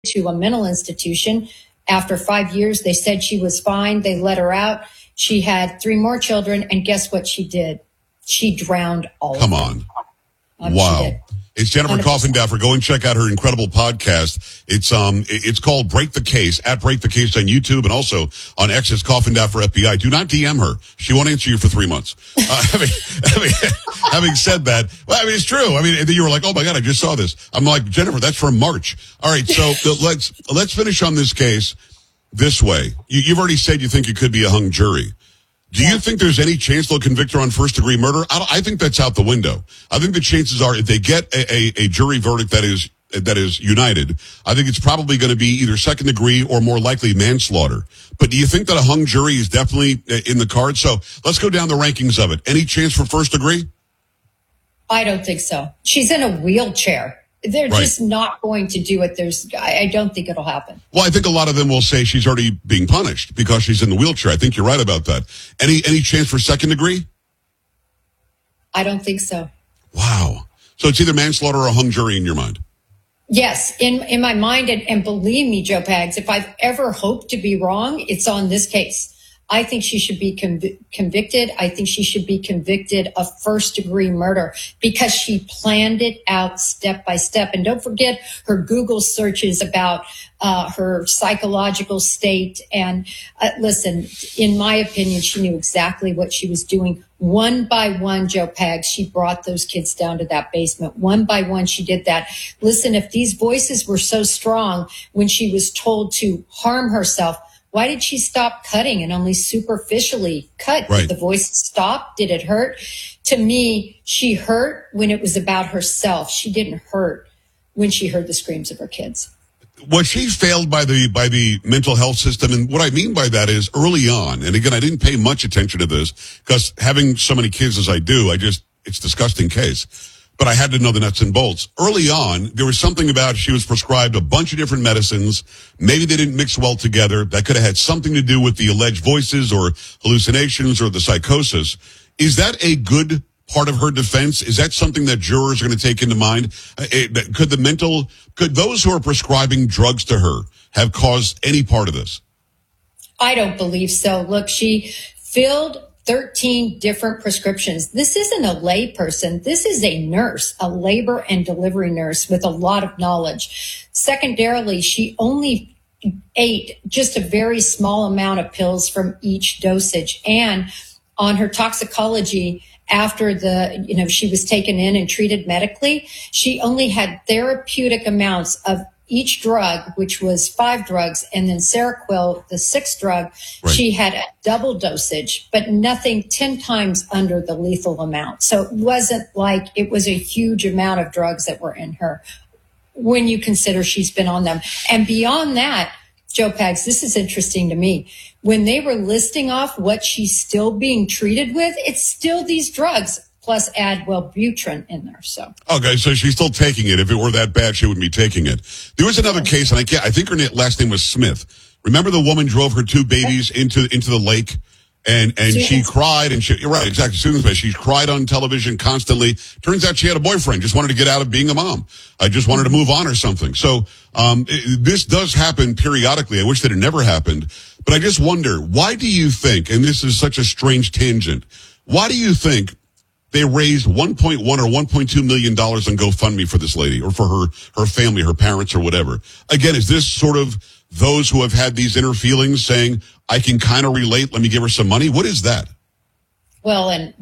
to a mental institution. After 5 years, they said she was fine. They let her out. She had 3 more children, and guess what she did? She drowned all Come of them. on. Wow. It's Jennifer 100%. Coffindaffer. Go and check out her incredible podcast. It's called Break the Case, at Break the Case on YouTube, and also on X's Coffindaffer FBI. Do not DM her. She won't answer you for 3 months. Having said that, well, I mean, it's true. I mean, you were like, oh my God, I just saw this. I'm like, Jennifer, that's from March. All right. So let's finish on this case this way. You've already said you think it could be a hung jury. Do you think there's any chance they'll convict her on first-degree murder? I think that's out the window. I think the chances are if they get a jury verdict that is united, I think it's probably going to be either second-degree or more likely manslaughter. But do you think that a hung jury is definitely in the cards? So let's go down the rankings of it. Any chance for first-degree? I don't think so. She's in a wheelchair. They're just not going to do it. I don't think it'll happen. Well, I think a lot of them will say she's already being punished because she's in the wheelchair. I think you're right about that. Any chance for second degree? I don't think so. Wow. So it's either manslaughter or a hung jury in your mind? Yes, in my mind, and believe me, Joe Pags, if I've ever hoped to be wrong, it's on this case. I think she should be convicted. I think she should be convicted of first-degree murder because she planned it out step by step. And don't forget her Google searches about her psychological state. And listen, in my opinion, she knew exactly what she was doing. One by one, Joe Pags, she brought those kids down to that basement. One by one, she did that. Listen, if these voices were so strong when she was told to harm herself, why did she stop cutting and only superficially cut? Right. Did the voice stop? Did it hurt? To me, she hurt when it was about herself. She didn't hurt when she heard the screams of her kids. Was she failed by the mental health system? And what I mean by that is early on, and again, I didn't pay much attention to this because having so many kids as I do, it's a disgusting case. But I had to know the nuts and bolts. Early on, there was something about she was prescribed a bunch of different medicines. Maybe they didn't mix well together. That could have had something to do with the alleged voices or hallucinations or the psychosis. Is that a good part of her defense? Is that something that jurors are going to take into mind? Could those who are prescribing drugs to her have caused any part of this? I don't believe so. Look, she filled 13 different prescriptions. This isn't a lay person. This is a nurse, a labor and delivery nurse with a lot of knowledge. Secondarily, she only ate just a very small amount of pills from each dosage. And on her toxicology, after she was taken in and treated medically, she only had therapeutic amounts of each drug, which was 5 drugs, and then Seroquel, the 6th drug, right. She had a double dosage, but nothing 10 times under the lethal amount. So it wasn't like it was a huge amount of drugs that were in her when you consider she's been on them. And beyond that, Joe Pags, this is interesting to me. When they were listing off what she's still being treated with, it's still these drugs. Plus add Wellbutrin in there. So okay, so she's still taking it. If it were that bad, she wouldn't be taking it. There was another case, and I think her last name was Smith. Remember the woman drove her 2 babies into the lake, and she cried, and you're right, exactly. Susan Smith, she cried on television constantly. Turns out she had a boyfriend, just wanted to get out of being a mom. I just wanted to move on or something. So this does happen periodically. I wish that it never happened, but I just wonder, why do you think? And this is such a strange tangent. Why do you think they raised $1.1 or $1.2 million on GoFundMe for this lady or for her family, her parents or whatever? Again, is this sort of those who have had these inner feelings saying, I can kind of relate, let me give her some money? What is that? Well, and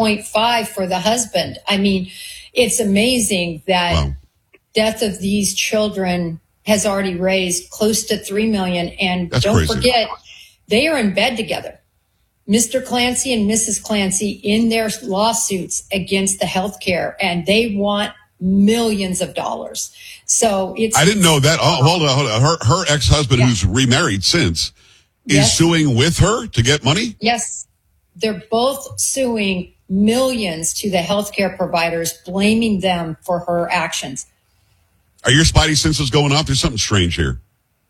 1.5 for the husband. I mean, it's amazing that death of these children has already raised close to $3 million. And that's don't crazy. Forget, they are in bed together. Mr. Clancy and Mrs. Clancy in their lawsuits against the healthcare, and they want millions of dollars. So I didn't know that. Oh, hold on. Her ex-husband, who's remarried since, is suing with her to get money? Yes. They're both suing millions to the healthcare providers, blaming them for her actions. Are your spidey senses going off? There's something strange here.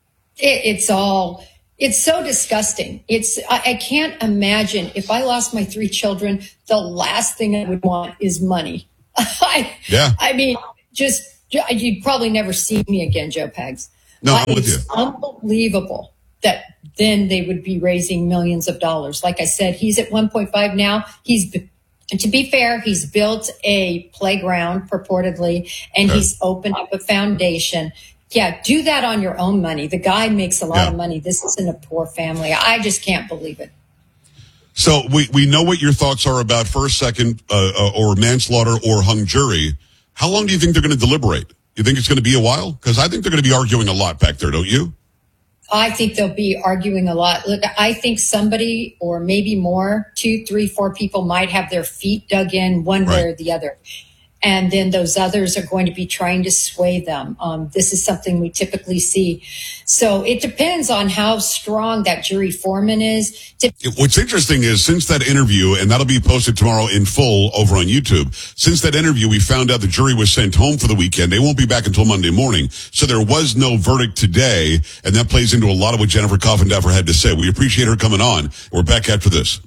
It's so disgusting. I can't imagine if I lost my 3 children, the last thing I would want is money. I mean, you'd probably never see me again, Joe Pags. No, I'm with you. It's unbelievable that then they would be raising millions of dollars. Like I said, he's at 1.5 now. To be fair, he's built a playground purportedly, and he's opened up a foundation. Yeah, do that on your own money. The guy makes a lot of money. This isn't a poor family. I just can't believe it. So we know what your thoughts are about first, second, or manslaughter or hung jury. How long do you think they're going to deliberate? You think it's going to be a while? Because I think they're going to be arguing a lot back there, don't you? I think they'll be arguing a lot. Look, I think somebody, or maybe more, 2, 3, 4 people might have their feet dug in one way or the other. And then those others are going to be trying to sway them. This is something we typically see. So it depends on how strong that jury foreman is. What's interesting is since that interview, and that'll be posted tomorrow in full over on YouTube, since that interview, we found out the jury was sent home for the weekend. They won't be back until Monday morning. So there was no verdict today, and that plays into a lot of what Jennifer Coffindaffer had to say. We appreciate her coming on. We're back after this.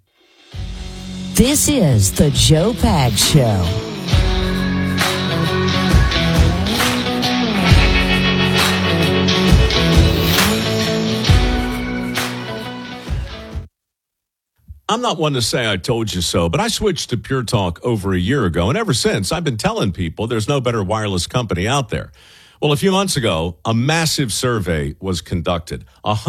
This is the Joe Pags Show. I'm not one to say I told you so, but I switched to Pure Talk over a year ago, and ever since, I've been telling people there's no better wireless company out there. Well, a few months ago, a massive survey was conducted.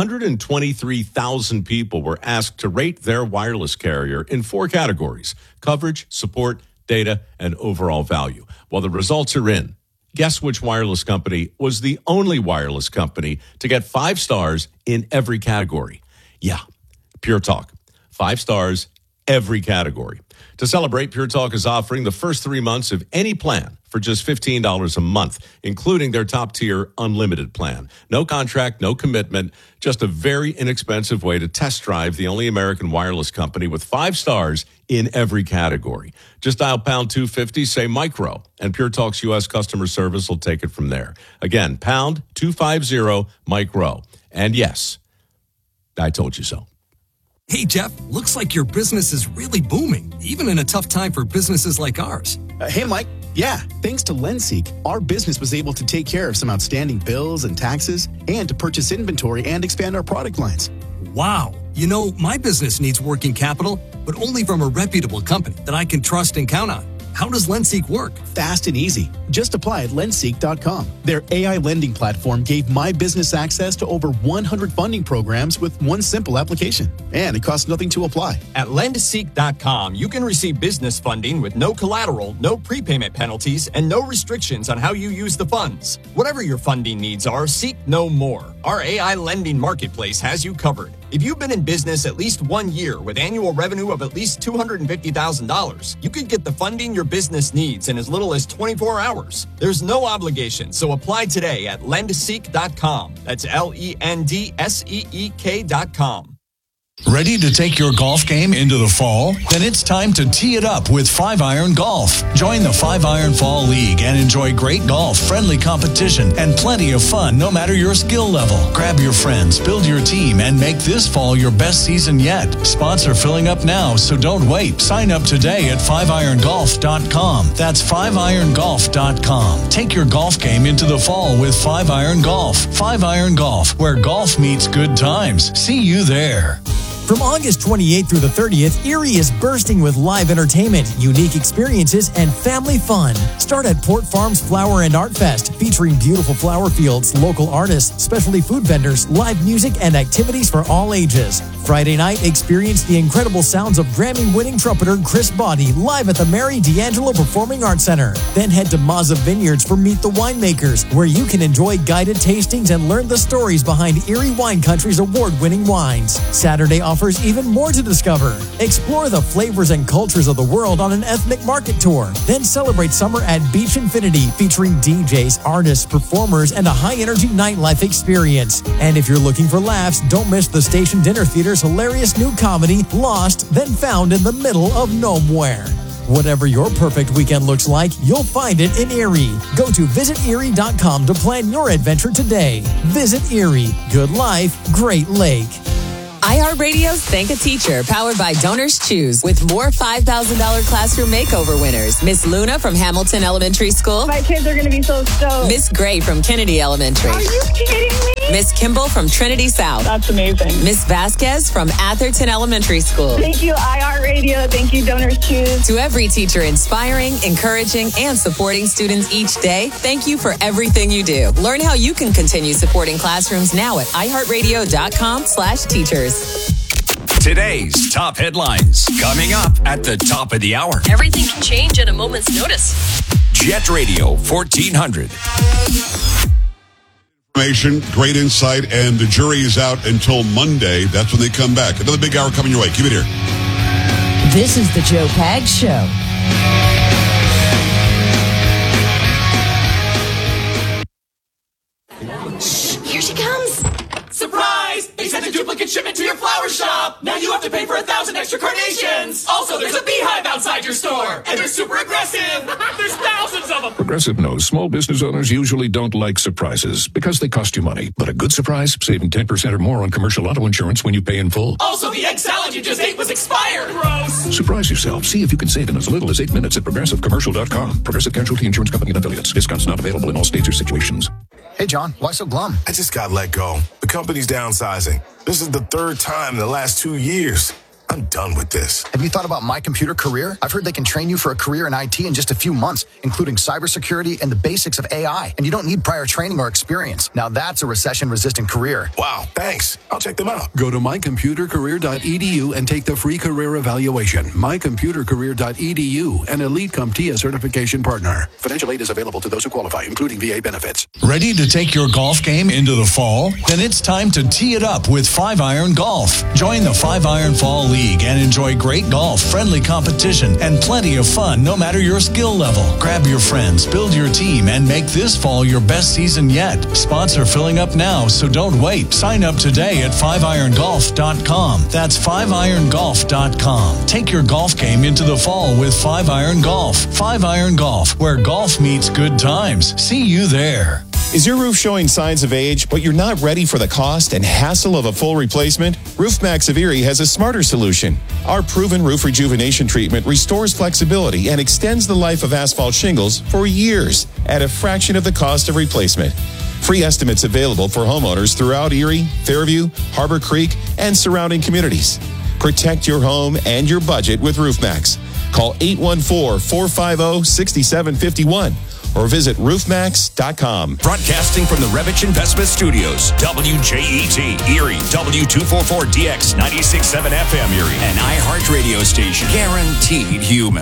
123,000 people were asked to rate their wireless carrier in 4 categories: coverage, support, data, and overall value. Well, the results are in. Guess which wireless company was the only wireless company to get 5 stars in every category? Yeah, Pure Talk. 5 stars, every category. To celebrate, Pure Talk is offering the first 3 months of any plan for just $15 a month, including their top-tier unlimited plan. No contract, no commitment, just a very inexpensive way to test drive the only American wireless company with 5 stars in every category. Just dial pound 250, say micro, and Pure Talk's U.S. customer service will take it from there. Again, pound 250 micro. And yes, I told you so. Hey, Jeff, looks like your business is really booming, even in a tough time for businesses like ours. Hey, Mike. Yeah, thanks to Lenseek, our business was able to take care of some outstanding bills and taxes and to purchase inventory and expand our product lines. Wow. You know, my business needs working capital, but only from a reputable company that I can trust and count on. How does Lenseek work? Fast and easy. Just apply at lenseek.com. Their AI lending platform gave my business access to over 100 funding programs with one simple application. And it costs nothing to apply. At lenseek.com, you can receive business funding with no collateral, no prepayment penalties, and no restrictions on how you use the funds. Whatever your funding needs are, seek no more. Our AI lending marketplace has you covered. If you've been in business at least 1 year with annual revenue of at least $250,000, you could get the funding your business needs in as little as 24 hours. There's no obligation, so apply today at lenseek.com. That's LENDSEEK.com. Ready to take your golf game into the fall? Then it's time to tee it up with 5-Iron Golf. Join the 5-Iron Fall League and enjoy great golf, friendly competition, and plenty of fun no matter your skill level. Grab your friends, build your team, and make this fall your best season yet. Spots are filling up now, so don't wait. Sign up today at 5irongolf.com. That's 5irongolf.com. Take your golf game into the fall with 5-Iron Golf. 5-Iron Golf, where golf meets good times. See you there. From August 28th through the 30th, Erie is bursting with live entertainment, unique experiences, and family fun. Start at Port Farms Flower and Art Fest, featuring beautiful flower fields, local artists, specialty food vendors, live music, and activities for all ages. Friday night, experience the incredible sounds of Grammy-winning trumpeter Chris Body live at the Mary D'Angelo Performing Arts Center. Then head to Mazza Vineyards for Meet the Winemakers, where you can enjoy guided tastings and learn the stories behind Erie Wine Country's award-winning wines. Saturday offers even more to discover. Explore the flavors and cultures of the world on an ethnic market tour. Then celebrate summer at Beach Infinity, featuring DJs, artists, performers, and a high-energy nightlife experience. And if you're looking for laughs, don't miss the Station Dinner Theater's hilarious new comedy, Lost, Then Found in the Middle of Nowhere. Whatever your perfect weekend looks like, you'll find it in Erie. Go to visiterie.com to plan your adventure today. Visit Erie. Good life, great lake. iHeartRadio's Thank a Teacher, powered by Donors Choose, with more $5,000 classroom makeover winners. Miss Luna from Hamilton Elementary School. My kids are going to be so stoked. Miss Gray from Kennedy Elementary. Are you kidding me? Miss Kimball from Trinity South. That's amazing. Miss Vasquez from Atherton Elementary School. Thank you, iHeartRadio. Thank you, Donors Choose. To every teacher inspiring, encouraging, and supporting students each day, thank you for everything you do. Learn how you can continue supporting classrooms now at iHeartRadio.com/teachers. Today's top headlines coming up at the top of the hour. Everything can change at a moment's notice. Jet Radio 1400. Information, great insight, and the jury is out until Monday. That's when they come back. Another big hour coming your way. Keep it here. This is the Joe Pags Show. Here she comes. Surprise! They sent a duplicate shipment to your flower shop. Now you have to pay for 1,000 extra carnations. Also, there's a beehive outside your store. And they're super aggressive. There's thousands of them. Progressive knows small business owners usually don't like surprises because they cost you money. But a good surprise, saving 10% or more on commercial auto insurance when you pay in full. Also, the egg salad you just ate was expired. Gross. Surprise yourself. See if you can save in as little as 8 minutes at progressivecommercial.com. Progressive Casualty Insurance Company and Affiliates. Discounts not available in all states or situations. Hey, John, why so glum? I just got let go. The company's downsizing. This is the third time in the last 2 years. I'm done with this. Have you thought about My Computer Career? I've heard they can train you for a career in IT in just a few months, including cybersecurity and the basics of AI. And you don't need prior training or experience. Now that's a recession-resistant career. Wow, thanks. I'll check them out. Go to mycomputercareer.edu and take the free career evaluation. mycomputercareer.edu, an Elite CompTIA certification partner. Financial aid is available to those who qualify, including VA benefits. Ready to take your golf game into the fall? Then it's time to tee it up with 5-Iron Golf. Join the 5-Iron Fall League and enjoy great golf, friendly competition, and plenty of fun no matter your skill level. Grab your friends, build your team, and make this fall your best season yet. Spots are filling up now, so don't wait. Sign up today at 5irongolf.com. That's 5irongolf.com. Take your golf game into the fall with 5-Iron Golf. 5-Iron Golf, where golf meets good times. See you there. Is your roof showing signs of age, but you're not ready for the cost and hassle of a full replacement? RoofMax of Erie has a smarter solution. Our proven roof rejuvenation treatment restores flexibility and extends the life of asphalt shingles for years at a fraction of the cost of replacement. Free estimates available for homeowners throughout Erie, Fairview, Harbor Creek, and surrounding communities. Protect your home and your budget with RoofMax. Call 814-450-6751. or visit roofmax.com. Broadcasting from the Revich Investment Studios, WJET, Erie, W244DX, 96.7 FM Erie, an iHeart radio station, guaranteed human.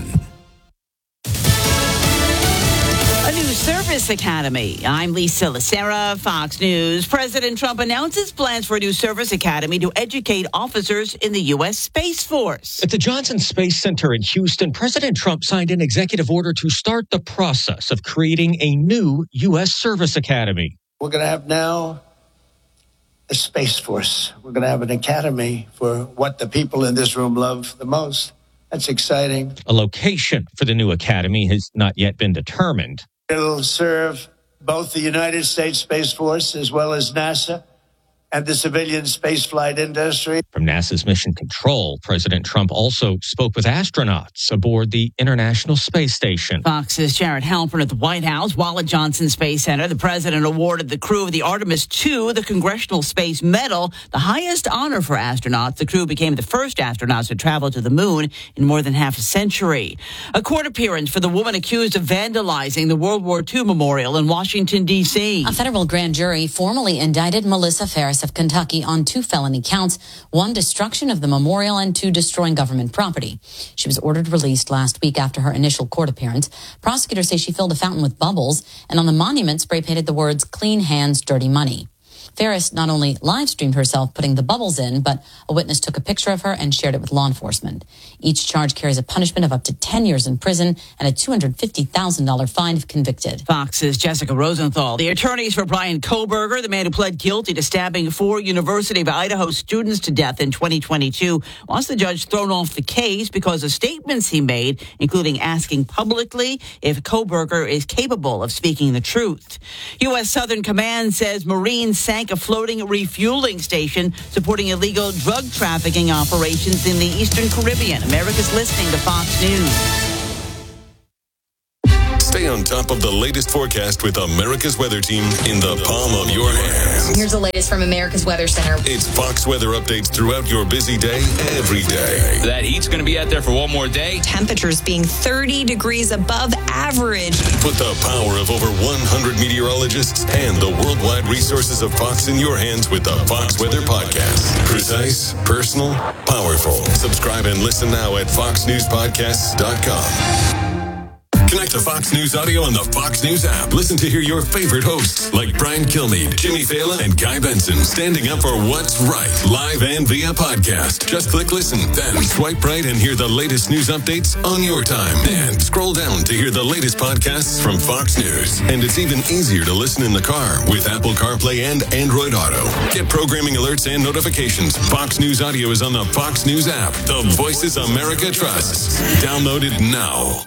A new service academy. I'm Lisa Lacera, Fox News. President Trump announces plans for a new service academy to educate officers in the U.S. Space Force. At the Johnson Space Center in Houston, President Trump signed an executive order to start the process of creating a new U.S. service academy. We're going to have now a Space Force. We're going to have an academy for what the people in this room love the most. That's exciting. A location for the new academy has not yet been determined. It'll serve both the United States Space Force as well as NASA and the civilian spaceflight industry. From NASA's Mission Control, President Trump also spoke with astronauts aboard the International Space Station. Fox's Jared Halpern at the White House. While at Johnson Space Center, the president awarded the crew of the Artemis II the Congressional Space Medal, the highest honor for astronauts. The crew became the first astronauts to travel to the moon in more than half a century. A court appearance for the woman accused of vandalizing the World War II memorial in Washington, D.C. A federal grand jury formally indicted Melissa Ferris of Kentucky on 2 felony counts, 1 destruction of the memorial and 2 destroying government property. She was ordered released last week after her initial court appearance. Prosecutors say she filled a fountain with bubbles and on the monument spray painted the words "Clean Hands, Dirty Money." Ferris not only live-streamed herself putting the bubbles in, but a witness took a picture of her and shared it with law enforcement. Each charge carries a punishment of up to 10 years in prison and a $250,000 fine if convicted. Fox's Jessica Rosenthal. The attorneys for Brian Kohberger, the man who pled guilty to stabbing 4 University of Idaho students to death in 2022, wants the judge thrown off the case because of statements he made, including asking publicly if Kohberger is capable of speaking the truth. U.S. Southern Command says Marines sank sank a floating refueling station supporting illegal drug trafficking operations in the Eastern Caribbean. America's listening to Fox News. Stay on top of the latest forecast with America's Weather Team in the palm of your hand. Here's the latest from America's Weather Center. It's Fox weather updates throughout your busy day, every day. That heat's going to be out there for one more day. Temperatures being 30 degrees above average. Put the power of over 100 meteorologists and the worldwide resources of Fox in your hands with the Fox Weather Podcast. Precise, personal, powerful. Subscribe and listen now at foxnewspodcasts.com. Connect to Fox News Audio on the Fox News app. Listen to hear your favorite hosts like Brian Kilmeade, Jimmy Fallon, and Guy Benson standing up for what's right, live and via podcast. Just click listen, then swipe right and hear the latest news updates on your time. And scroll down to hear the latest podcasts from Fox News. And it's even easier to listen in the car with Apple CarPlay and Android Auto. Get programming alerts and notifications. Fox News Audio is on the Fox News app. The voices America trusts. Download it now.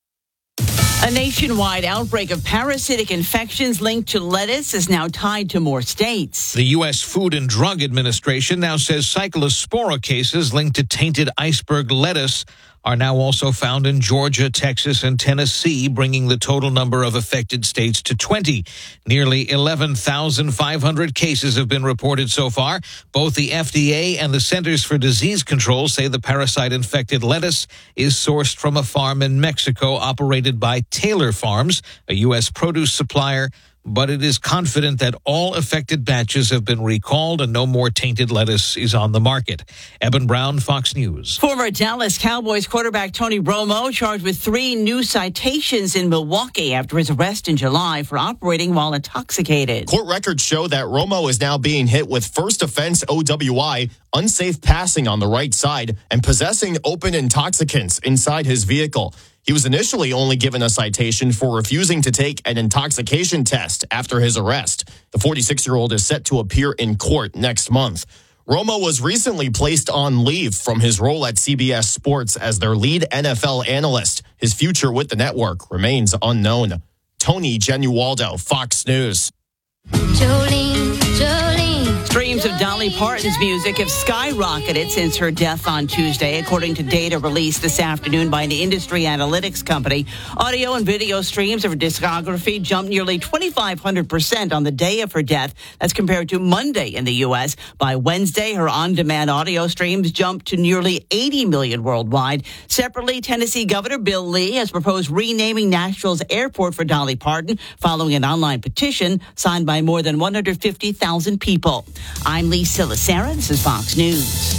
A nationwide outbreak of parasitic infections linked to lettuce is now tied to more states. The U.S. Food and Drug Administration now says cyclospora cases linked to tainted iceberg lettuce are now also found in Georgia, Texas, and Tennessee, bringing the total number of affected states to 20. Nearly 11,500 cases have been reported so far. Both the FDA and the Centers for Disease Control say the parasite-infected lettuce is sourced from a farm in Mexico operated by Taylor Farms, a U.S. produce supplier, but it is confident that all affected batches have been recalled and no more tainted lettuce is on the market. Eben Brown, Fox News. Former Dallas Cowboys quarterback Tony Romo charged with 3 new citations in Milwaukee after his arrest in July for operating while intoxicated. Court records show that Romo is now being hit with first offense OWI, unsafe passing on the right side, and possessing open intoxicants inside his vehicle. He was initially only given a citation for refusing to take an intoxication test after his arrest. The 46-year-old is set to appear in court next month. Romo was recently placed on leave from his role at CBS Sports as their lead NFL analyst. His future with the network remains unknown. Tony Genualdo, Fox News. Jolene. Streams of Dolly Parton's music have skyrocketed since her death on Tuesday, according to data released this afternoon by an industry analytics company. Audio and video streams of her discography jumped nearly 2,500% on the day of her death. That's compared to Monday in the U.S. By Wednesday, her on-demand audio streams jumped to nearly 80 million worldwide. Separately, Tennessee Governor Bill Lee has proposed renaming Nashville's airport for Dolly Parton following an online petition signed by more than 150,000 people. I'm Lee Silasera. This is Fox News.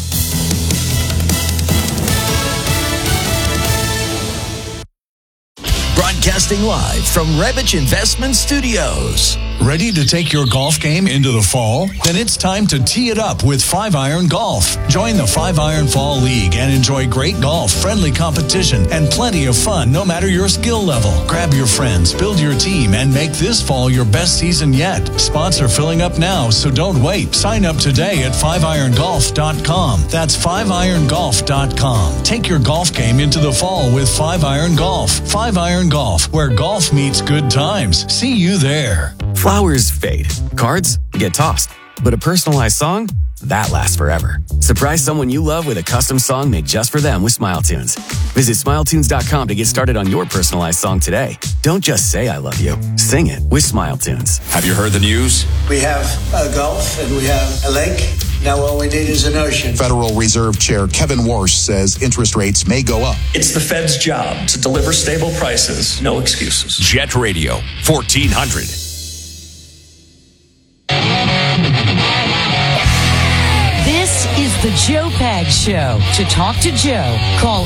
Broadcasting live from Rebich Investment Studios. Ready to take your golf game into the fall? Then it's time to tee it up with 5-Iron Golf. Join the 5-Iron Fall League and enjoy great golf, friendly competition, and plenty of fun no matter your skill level. Grab your friends, build your team, and make this fall your best season yet. Spots are filling up now, so don't wait. Sign up today at 5irongolf.com. That's 5irongolf.com. Take your golf game into the fall with 5-Iron Golf. 5-Iron Golf, where golf meets good times. See you there. Flowers fade. Cards get tossed. But a personalized song? That lasts forever. Surprise someone you love with a custom song made just for them with SmileTunes. Visit SmileTunes.com to get started on your personalized song today. Don't just say I love you. Sing it with SmileTunes. Have you heard the news? We have a Gulf and we have a lake. Now all we need is an ocean. Federal Reserve Chair Kevin Warsh says interest rates may go up. It's the Fed's job to deliver stable prices. No excuses. Jet Radio, 1400. This is the Joe Pags Show. To talk to Joe, call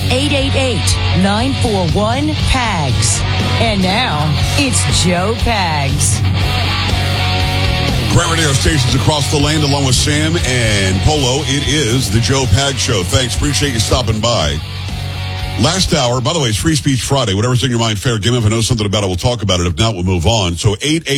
888-941-PAGS. And now, it's Joe Pags. Great radio stations across the land, along with Sam and Polo. It is the Joe Pags Show. Thanks. Appreciate you stopping by. Last hour, by the way, it's Free Speech Friday. Whatever's in your mind, fair game. If I know something about it, we'll talk about it. If not, we'll move on. So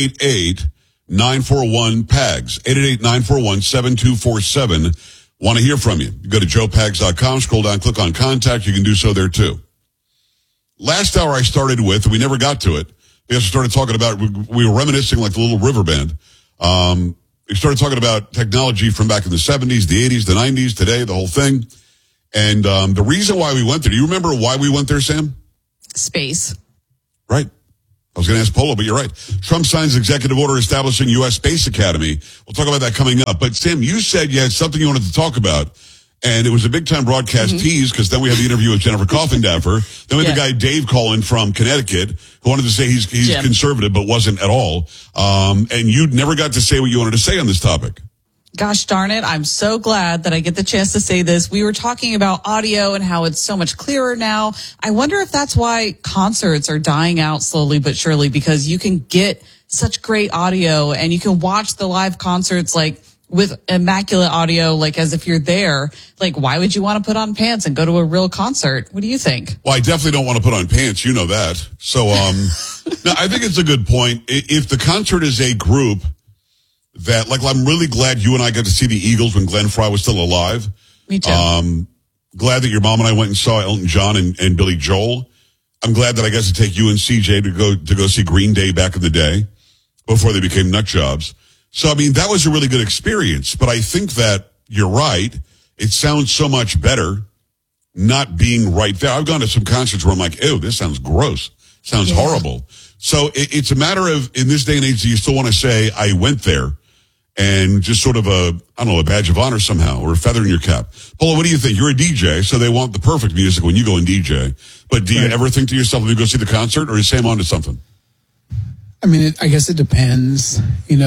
888-941-PAGS. 888-941-7247. Want to hear from you. Go to joepags.com, scroll down, click on contact. You can do so there too. Last hour I started with, we never got to it, because we started talking about, we were reminiscing like the little river band. We started talking about technology from back in the 70s, the 80s, the 90s, today, the whole thing. And the reason why we went there, do you remember why we went there, Sam? Space. Right. I was going to ask Polo, but you're right. Trump signs executive order establishing U.S. Space Academy. We'll talk about that coming up. But Sam, you said you had something you wanted to talk about. And it was a big-time broadcast tease because then we had the interview with Jennifer Coffindaffer. Then we had the guy Dave calling from Connecticut who wanted to say he's conservative but wasn't at all. And you never got to say what you wanted to say on this topic. Gosh darn it. I'm so glad that I get the chance to say this. We were talking about audio and how it's so much clearer now. I wonder if that's why concerts are dying out slowly but surely, because you can get such great audio and you can watch the live concerts like with immaculate audio, like as if you're there. Like, why would you want to put on pants and go to a real concert? What do you think? Well, I definitely don't want to put on pants. You know that. So, no, I think it's a good point. If the concert is a group that, like, I'm really glad you and I got to see the Eagles when Glenn Frey was still alive. Me too. Glad that your mom and I went and saw Elton John and Billy Joel. I'm glad that I got to take you and CJ to go see Green Day back in the day before they became nut jobs. So, I mean, that was a really good experience. But I think that you're right. It sounds so much better not being right there. I've gone to some concerts where I'm like, ew, this sounds gross. Sounds horrible. So it's a matter of, in this day and age, do you still want to say, I went there? And just sort of a badge of honor somehow, or a feather in your cap. Paula, what do you think? You're a DJ, so they want the perfect music when you go and DJ. But do you ever think to yourself, let me go see the concert, or is Sam on to something? I mean, I guess it depends,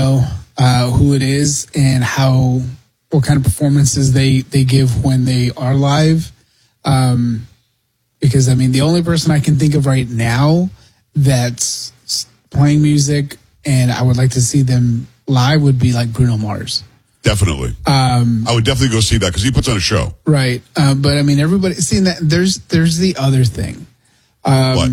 who it is and what kind of performances they give when they are live. Because, I mean, the only person I can think of right now that's playing music and I would like to see them live would be like Bruno Mars. Definitely. I would definitely go see that because he puts on a show. Right. But I mean, everybody seeing that there's the other thing. What?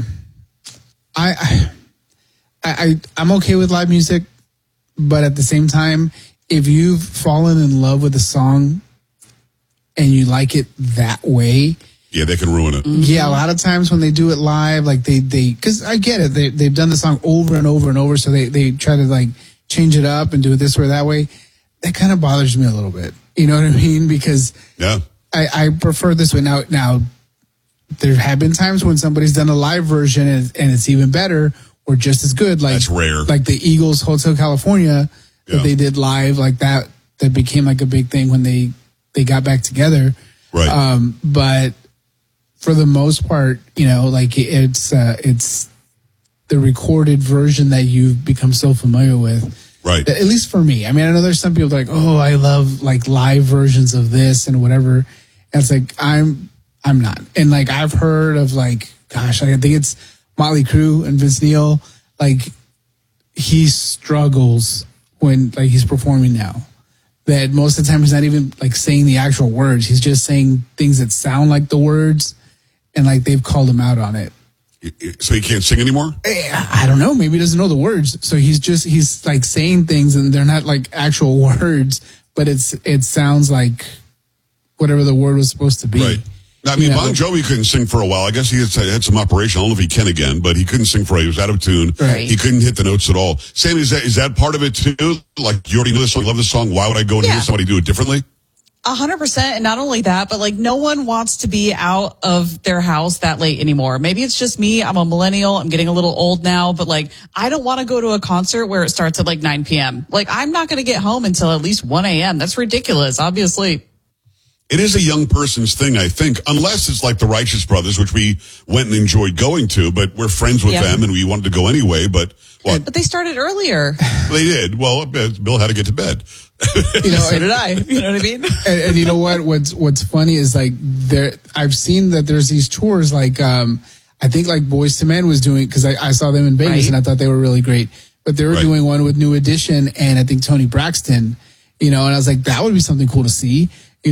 I'm okay with live music, but at the same time, if you've fallen in love with a song and you like it that way, yeah, they can ruin it. Yeah, a lot of times when they do it live, like they because I get it, they've done the song over and over and over, so they try to like change it up and do it this way or that way. That kind of bothers me a little bit. You know what I mean? Because I prefer this way. Now, there have been times when somebody's done a live version and it's even better or just as good. Like, that's rare. Like the Eagles Hotel California that they did live, like that became like a big thing when they got back together. Right. But for the most part, like it's the recorded version that you've become so familiar with. Right. At least for me. I mean, I know there's some people that are like, oh, I love like live versions of this and whatever. And it's like, I'm not. And like, I've heard of like, gosh, I think it's Motley Crue and Vince Neil. Like, he struggles when like he's performing now. That most of the time he's not even like saying the actual words. He's just saying things that sound like the words. And like, they've called him out on it. So he can't sing anymore? I don't know. Maybe he doesn't know the words. So he's like saying things and they're not like actual words, but it sounds like whatever the word was supposed to be. Right. Now, I mean, Bon Jovi couldn't sing for a while. I guess he had some operation. I don't know if he can again, but he couldn't sing for a while. He was out of tune. Right. He couldn't hit the notes at all. Sam, is that part of it too? Like, you already know this song, love this song. Why would I go and hear somebody do it differently? 100%. And not only that, but like no one wants to be out of their house that late anymore. Maybe it's just me. I'm a millennial. I'm getting a little old now, but like I don't want to go to a concert where it starts at like 9 p.m. Like I'm not going to get home until at least 1 a.m. That's ridiculous, obviously. It is a young person's thing, I think, unless it's like the Righteous Brothers, which we went and enjoyed going to, but we're friends with them and we wanted to go anyway. But what? But they started earlier. They did. Well, Bill had to get to bed. So did I. You know what I mean? And you know what? What's funny is like I've seen that there's these tours like I think like Boyz II Men was doing because I saw them in Vegas and I thought they were really great. But they were doing one with New Edition and I think Tony Braxton. And I was like, that would be something cool to see.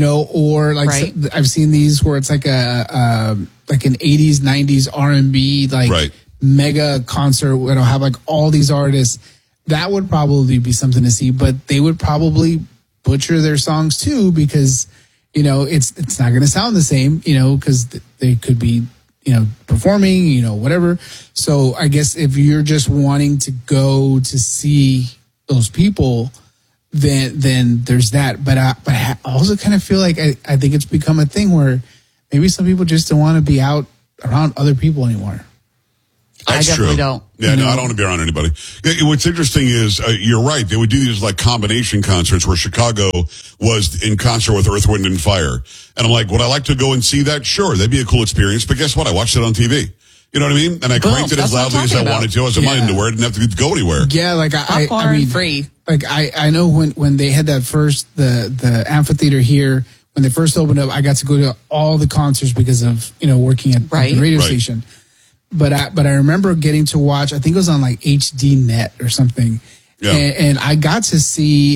Or like I've seen these where it's like an 80s, 90s R&B like mega concert where it'll have like all these artists. That would probably be something to see, but they would probably butcher their songs too because it's not going to sound the same, because they could be performing, whatever. So I guess if you're just wanting to go to see those people, then there's that. But I also kind of feel like I think it's become a thing where maybe some people just don't want to be out around other people anymore. That's I definitely true. don't. Yeah, no, I don't want to be around anybody. What's interesting is you're right. They would do these like combination concerts where Chicago was in concert with Earth, Wind, and Fire. And I'm like, would I like to go and see that? Sure, that'd be a cool experience. But guess what? I watched it on TV. You know what I mean? And I cranked it as loudly as I wanted to. I was in my underwear. I didn't have to go anywhere. Yeah, like Popcorn I mean, free. Like I know when they had that first the amphitheater here, when they first opened up, I got to go to all the concerts because of working at the radio station. But I remember getting to watch. I think it was on like HD Net or something, and I got to see.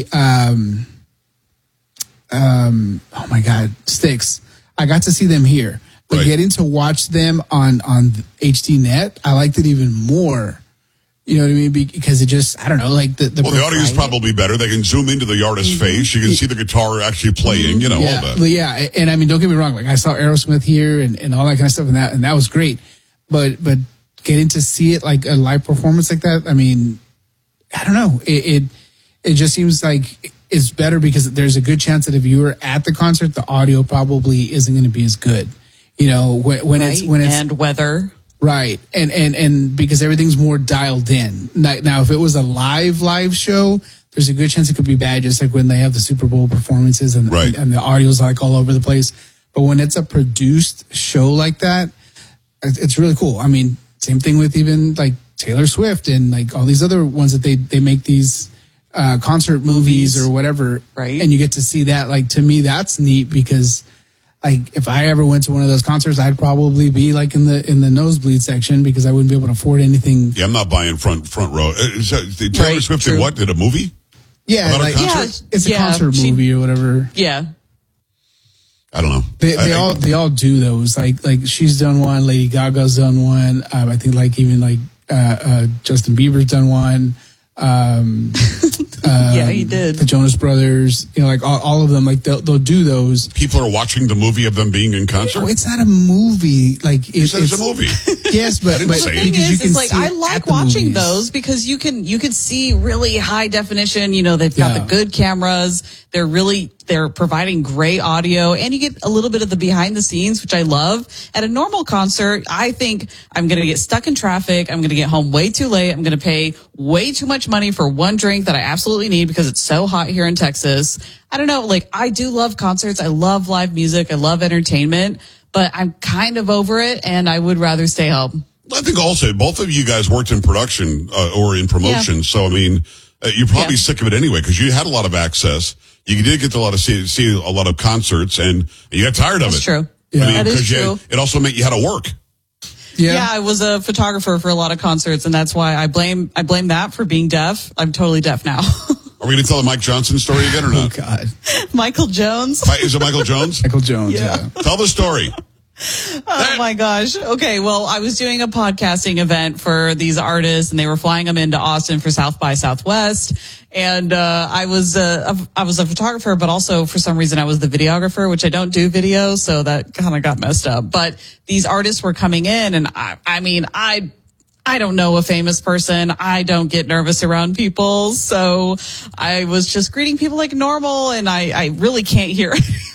Oh my God, Styx! I got to see them here, but getting to watch them on HD Net, I liked it even more. You know what I mean? Because it just, I don't know, like the audio is probably better. They can zoom into the artist's face. You can see the guitar actually playing. All that. Yeah, and I mean, don't get me wrong. Like I saw Aerosmith here and all that kind of stuff, and that was great. But getting to see it like a live performance like that, I mean, I don't know. It just seems like it's better because there's a good chance that if you were at the concert, the audio probably isn't going to be as good. When it's and weather. Right. And because everything's more dialed in. Now, if it was a live show, there's a good chance it could be bad, just like when they have the Super Bowl performances and the audio's like all over the place. But when it's a produced show like that, it's really cool. I mean, same thing with even like Taylor Swift and like all these other ones that they make these concert movies or whatever. Right. And you get to see that. Like, to me, that's neat because like if I ever went to one of those concerts, I'd probably be like in the nosebleed section because I wouldn't be able to afford anything. Yeah, I'm not buying front row. Taylor Swift did what? Did a movie? Yeah, about a concert? It's a concert movie or whatever. Yeah. I don't know. They all do those. Like she's done one. Lady Gaga's done one. I think like even like Justin Bieber's done one. Yeah, he did. The Jonas Brothers, like all of them, like they'll do those. People are watching the movie of them being in concert. No, it's not a movie. Like it's a movie. Yes, but the thing is like I like watching those because you can see really high definition. They've got the good cameras. They're providing great audio, and you get a little bit of the behind the scenes, which I love. At a normal concert, I think I'm going to get stuck in traffic. I'm going to get home way too late. I'm going to pay way too much money for one drink that I absolutely need because it's so hot here in Texas. I don't know. Like, I do love concerts. I love live music. I love entertainment, but I'm kind of over it, and I would rather stay home. I think also both of you guys worked in production or in promotion. Yeah. So, I mean, you're probably sick of it anyway because you had a lot of access. You did get to see a lot of concerts, and you got tired of it. That's true. Yeah. I mean, that is true. It also meant you had to work. Yeah, I was a photographer for a lot of concerts, and that's why I blame that for being deaf. I'm totally deaf now. Are we going to tell the Mike Johnson story again or not? Oh, God. Michael Jones. Is it Michael Jones? Michael Jones, yeah. Tell the story. Oh my gosh. Okay. Well, I was doing a podcasting event for these artists and they were flying them into Austin for South by Southwest. And, I was a photographer, but also for some reason I was the videographer, which I don't do video. So that kind of got messed up, but these artists were coming in and I don't know a famous person. I don't get nervous around people. So I was just greeting people like normal and I really can't hear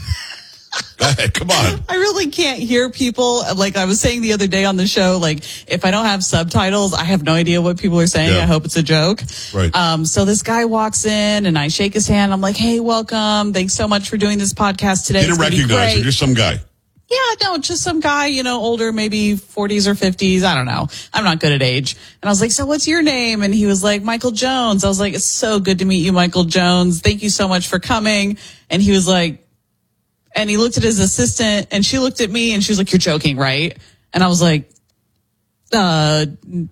Come on. I really can't hear people. Like I was saying the other day on the show, like if I don't have subtitles, I have no idea what people are saying. I hope it's a joke. Right. So this guy walks in and I shake his hand. I'm like, hey, welcome. Thanks so much for doing this podcast today. Didn't recognize him, just some guy. Yeah, no, just some guy, older, maybe 40s or 50s. I don't know. I'm not good at age. And I was like, so what's your name? And he was like, Michael Jones. I was like, it's so good to meet you, Michael Jones. Thank you so much for coming. And he was like, and he looked at his assistant and she looked at me and she was like, you're joking, right? And I was like, no,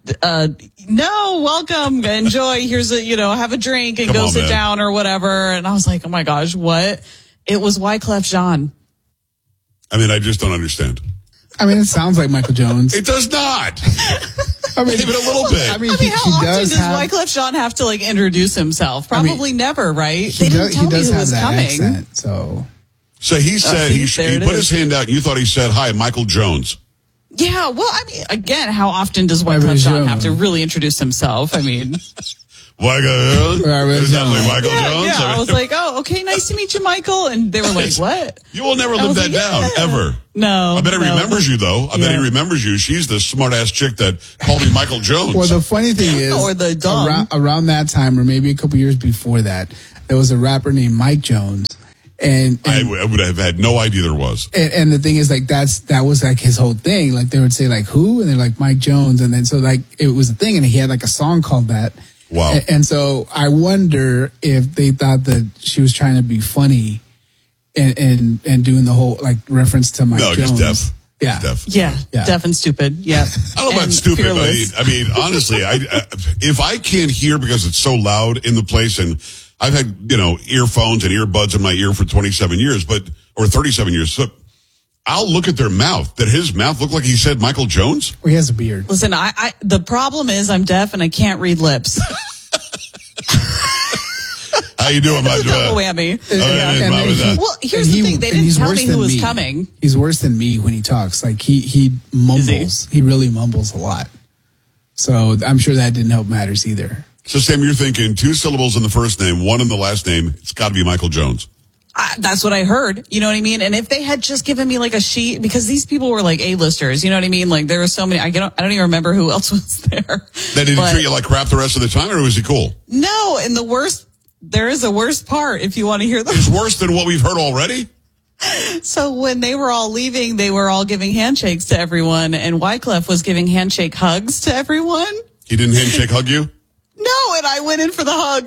welcome, enjoy. Here's have a drink and go sit down or whatever. And I was like, oh my gosh, what? It was Wyclef Jean. I mean, I just don't understand. I mean, it sounds like Michael Jones. It does not. I mean, even a little bit. I mean, how often does Wyclef Jean have to introduce himself? Probably never, right? They didn't tell me who was coming. Accent, So he said he put his hand out and you thought he said, hi, Michael Jones. Yeah, well, I mean, again, how often does Wyclef Jean have to really introduce himself? I mean. Michael Jones? Michael Yeah, Jones? yeah. I was like, oh, okay, nice to meet you, Michael. And they were like, what? You will never live that down, ever. No. I bet he remembers you, though. I bet he remembers you. She's the smart-ass chick that called me Michael Jones. Well, the funny thing is, or the around that time, or maybe a couple years before that, there was a rapper named Mike Jones. And I would have had no idea there was. And the thing is, like, that was like his whole thing. Like, they would say, like, who? And they're like, Mike Jones. And then so, like, it was a thing. And he had, like, a song called that. Wow. And so I wonder if they thought that she was trying to be funny and doing the whole, like, reference to Mike Jones. No, just deaf. Yeah. Yeah. Deaf and stupid. Yeah. I don't know about stupid. I mean, honestly, if I can't hear because it's so loud in the place, and I've had, earphones and earbuds in my ear for 27 years, or 37 years. So I'll look at their mouth. Did his mouth look like he said Michael Jones? Well, he has a beard. Listen, the problem is I'm deaf and I can't read lips. How you doing, my double whammy. Well, here's the thing. They and didn't tell me who was coming. He's worse than me when he talks. Like, he mumbles. He really mumbles a lot. So I'm sure that didn't help matters either. So, Sam, you're thinking 2 syllables in the first name, 1 in the last name. It's got to be Michael Jones. That's what I heard. You know what I mean? And if they had just given me like a sheet, because these people were like A-listers, you know what I mean? Like, there were so many. I don't even remember who else was there. They didn't treat you like crap the rest of the time, or was he cool? No, and there is a worst part if you want to hear them. It's worse than what we've heard already? So when they were all leaving, they were all giving handshakes to everyone, and Wyclef was giving handshake hugs to everyone. He didn't handshake hug you? No, and I went in for the hug.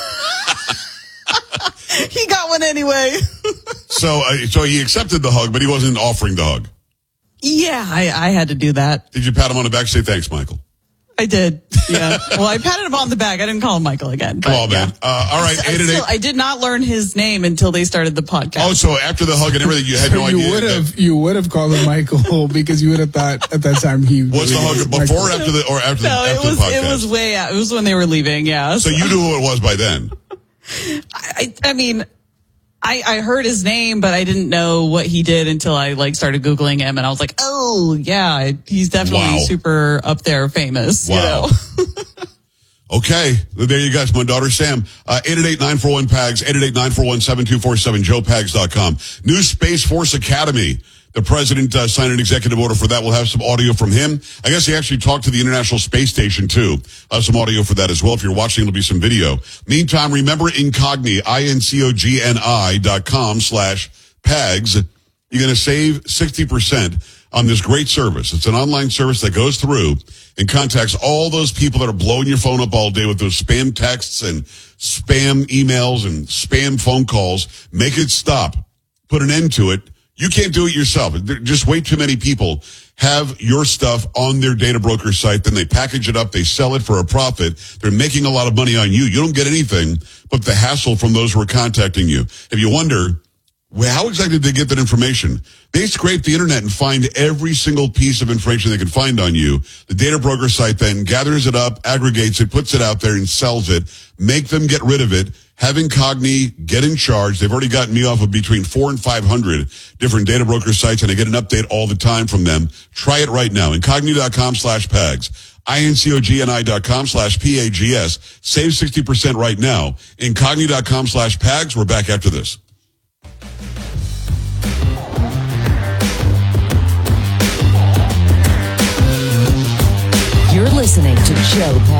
He got one anyway. So he accepted the hug, but he wasn't offering the hug. Yeah, I had to do that. Did you pat him on the back and say, thanks, Michael? I did. Yeah. Well, I patted him on the back. I didn't call him Michael again. Come on, man. All right. I did not learn his name until they started the podcast. Oh, so after the hug and everything, you had no idea. You would have called him Michael because you would have thought at that time he was the hug before or after the podcast? It was way out. It was when they were leaving. Yeah. So you knew who it was by then. I mean, I heard his name, but I didn't know what he did until I started Googling him, and I was like, oh yeah, he's definitely super up there famous. Wow. Okay, there you guys. My daughter Sam, 888-941-PAGS, 888-941-7247, joepags.com. New Space Force Academy. The president signed an executive order for that. We'll have some audio from him. I guess he actually talked to the International Space Station, too. Some audio for that as well. If you're watching, it'll be some video. Meantime, remember Incogni, incogni.com/PAGS. You're going to save 60% on this great service. It's an online service that goes through and contacts all those people that are blowing your phone up all day with those spam texts and spam emails and spam phone calls. Make it stop. Put an end to it. You can't do it yourself. Just way too many people have your stuff on their data broker site. Then they package it up. They sell it for a profit. They're making a lot of money on you. You don't get anything but the hassle from those who are contacting you. If you wonder, well, how exactly did they get that information? They scrape the internet and find every single piece of information they can find on you. The data broker site then gathers it up, aggregates it, puts it out there, and sells it. Make them get rid of it. Have Incogni get in charge. They've already gotten me off of between 400 and 500 different data broker sites, and I get an update all the time from them. Try it right now. Incogni.com/PAGS. incogni.com/PAGS. Save 60% right now. Incogni.com/PAGS. We're back after this. You're listening to Joe